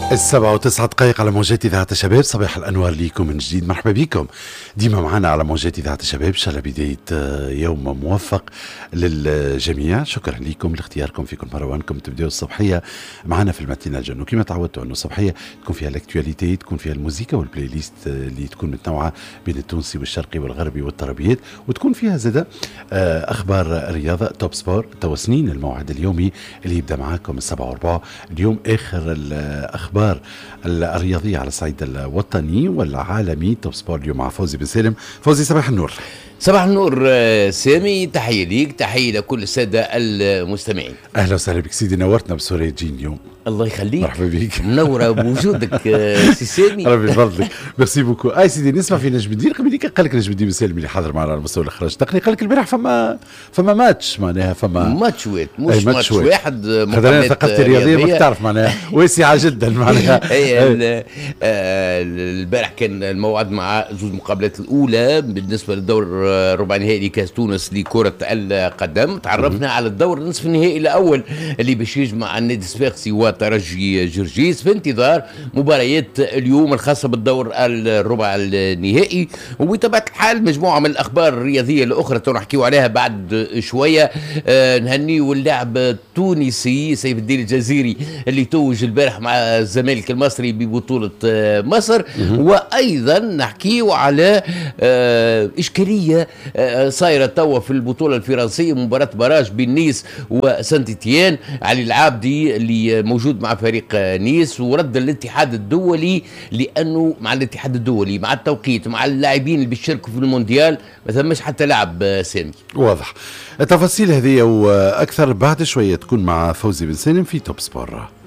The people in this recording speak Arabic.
7:09 على موجات إذاعة الشباب. صباح الأنوار ليكم من جديد، مرحبا بكم ديما معنا على موجات إذاعة الشباب. إن شاء الله بداية يوم موفق للجميع. شكرا لكم لاختياركم في كل مرة وأنكم تبدأوا الصبحية معنا في الماتينال الجنو. كما تعودتوا أنه الصبحية تكون فيها الاكتواليتي، تكون فيها الموسيقى والبلاي ليست اللي تكون متنوعة بين التونسي والشرقي والغربي والطربيات، وتكون فيها زادة أخبار الرياضة توب سبور توسنين الموعد اليومي اللي يبدأ معاكم 7:04. اليوم آخر الأخبار الرياضية على الصعيد الوطني والعالمي. توب سبور اليوم مع فوزي بن سالم. فوزي صباح النور. صباح النور سامي، تحية ليك، تحية لكل السادة المستمعين. أهلا وسهلا بك سيدي، نورتنا بسوريا جين اليوم. الله يخليك، مرحبا بك، منورة بوجودك سي سامي. ربي يفضلك، ميرسي بوكو. اي سيدي نسمع في نجم الدين قبل قال لك نجم الدين بن سالم اللي حاضر معنا على مستوى الاخراج التقني، قال لك البارح فما ماتش، معناها فما ماتشوات مش ماتش واحد. خذنا ثقافتي الرياضيه ما تعرف معناها واسعه جدا معناها. البارح كان الموعد مع زوج مقابلات الاولى بالنسبه للدور ربع نهائي كاس تونس لكره القدم. تعرفنا على الدور نصف النهائي الاول اللي باش يجمع النادي الصفاقسي وترجي جرجيس في انتظار مباريات اليوم الخاصة بالدور الربع النهائي. وبطبيعة الحال مجموعة من الأخبار الرياضية الأخرى نحكيو عليها بعد شوية. نهنيو اللاعب التونسي سيف الدين الجزيري اللي توج البارح مع الزمالك المصري ببطولة مصر. وأيضا نحكيو على إشكالية صايرة توا في البطولة الفرنسية، مباراة باراج بين نيس وسانت إتيان. علي العابدي اللي موجود مع فريق نيس، ورد الاتحاد الدولي لأنه مع الاتحاد الدولي مع التوقيت مع اللاعبين اللي بيشاركوا في المونديال ما ثمش حتى لاعب سامي. واضح. التفاصيل هذه وأكثر بعد شوية تكون مع فوزي بن سالم في توب سبور.